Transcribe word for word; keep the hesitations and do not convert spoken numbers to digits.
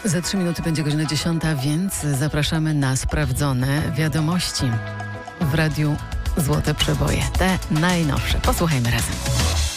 Za trzy minuty będzie godzina dziesiąta, więc zapraszamy na sprawdzone wiadomości w Radiu Złote Przeboje. Te najnowsze. Posłuchajmy razem.